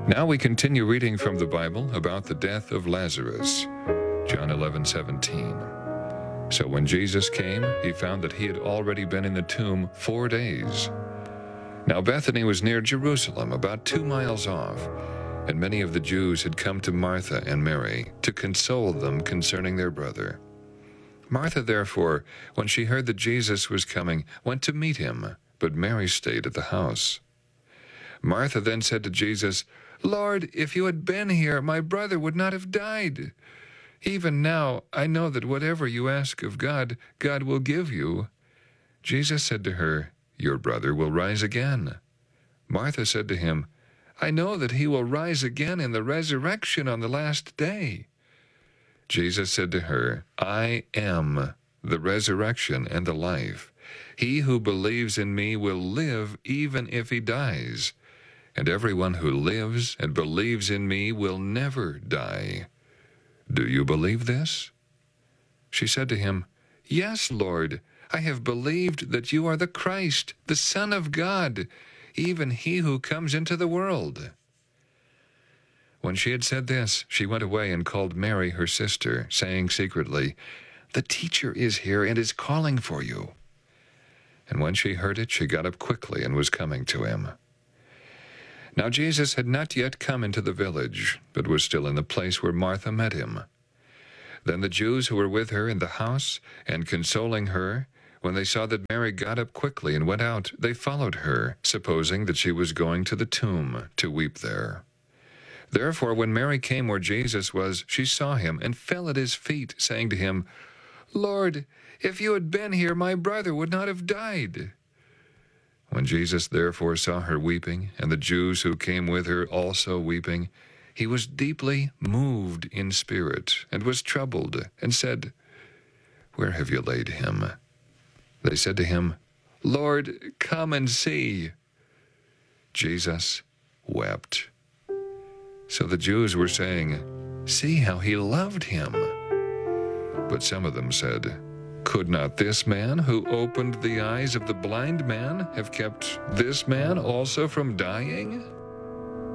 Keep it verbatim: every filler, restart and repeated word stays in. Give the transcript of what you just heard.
Now we continue reading from the Bible about the death of Lazarus. John eleven seventeen. So when Jesus came, he found that he had already been in the tomb four days. Now Bethany was near Jerusalem, about two miles off, and many of the Jews had come to Martha and Mary to console them concerning their brother. Martha, therefore, when she heard that Jesus was coming, went to meet him, but Mary stayed at the house. Martha then said to Jesus, "Lord, if you had been here, my brother would not have died. Even now I know that whatever you ask of God, God will give you." Jesus said to her, "Your brother will rise again." Martha said to him, "I know that he will rise again in the resurrection on the last day." Jesus said to her, "I am the resurrection and the life. He who believes in me will live even if he dies, and everyone who lives and believes in me will never die. Do you believe this?" She said to him, "Yes, Lord, I have believed that you are the Christ, the Son of God, even he who comes into the world." When she had said this, she went away and called Mary, her sister, saying secretly, "The teacher is here and is calling for you." And when she heard it, she got up quickly and was coming to him. Now Jesus had not yet come into the village, but was still in the place where Martha met him. Then the Jews who were with her in the house and consoling her, when they saw that Mary got up quickly and went out, they followed her, supposing that she was going to the tomb to weep there. Therefore, when Mary came where Jesus was, she saw him and fell at his feet, saying to him, "Lord, if you had been here, my brother would not have died." When Jesus therefore saw her weeping, and the Jews who came with her also weeping, he was deeply moved in spirit, and was troubled, and said, "Where have you laid him?" They said to him, "Lord, come and see." Jesus wept. So the Jews were saying, "See how he loved him." But some of them said, "Could not this man who opened the eyes of the blind man have kept this man also from dying?"